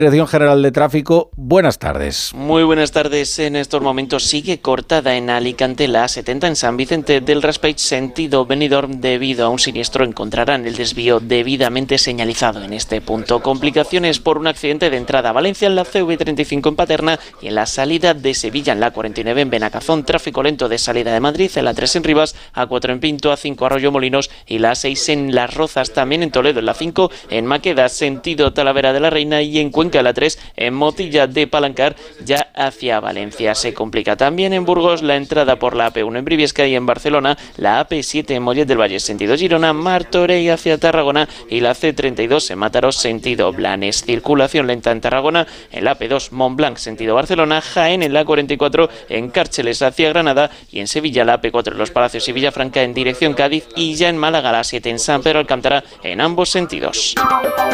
Dirección General de Tráfico, buenas tardes. Muy buenas tardes. En estos momentos sigue cortada en Alicante la A70 en San Vicente del Raspeig, sentido Benidorm. Debido a un siniestro encontrarán el desvío debidamente señalizado en este punto. Complicaciones por un accidente de entrada a Valencia en la CV35 en Paterna y en la salida de Sevilla en la 49 en Benacazón. Tráfico lento de salida de Madrid en la 3 en Rivas, A4 en Pinto, A5 Arroyo Molinos y la A6 en Las Rozas. También en Toledo en la 5 en Maqueda, sentido Talavera de la Reina, y en Cuenca la 3 en Motilla de Palancar ya hacia Valencia. Se complica también en Burgos la entrada por la AP1 en Briviesca y en Barcelona la AP7 en Mollet del Valle sentido Girona, Martorell hacia Tarragona y la C32 en Mataró sentido Blanes. Circulación lenta en Tarragona en la AP2 Montblanc sentido Barcelona, Jaén en la 44 en Cárceles hacia Granada y en Sevilla la AP4 en Los Palacios y Villafranca en dirección Cádiz, y ya en Málaga la 7 en San Pedro Alcántara en ambos sentidos.